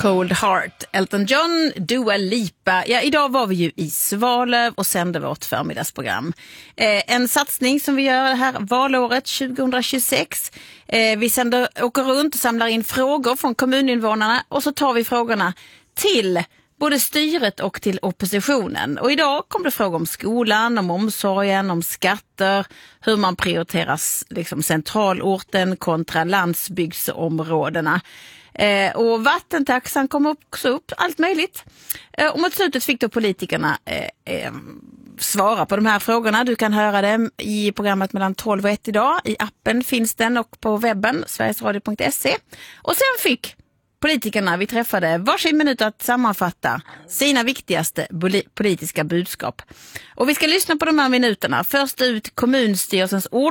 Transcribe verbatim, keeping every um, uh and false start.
Cold Heart, Elton John, Dua Lipa. Ja, idag var vi ju i Svalöv och sände vårt förmiddagsprogram. Eh, en satsning som vi gör det här valåret tjugohundratjugosex. Eh, vi sänder, åker runt och samlar in frågor från kommuninvånarna och så tar vi frågorna till både styret och till oppositionen. Och idag kom det frågor om skolan, om omsorgen, om skatter, hur man prioriterar liksom centralorten kontra landsbygdsområdena. Eh, och vattentaxan kom också upp, allt möjligt. Eh, och mot slutet fick då politikerna eh, eh, svara på de här frågorna. Du kan höra dem i programmet mellan tolv och ett idag. I appen finns den och på webben, sverigesradio punkt se. Och sen fick politikerna vi träffade varsin minut att sammanfatta sina viktigaste politiska budskap. Och vi ska lyssna på de här minuterna. Först ut kommunstyrelsens ord.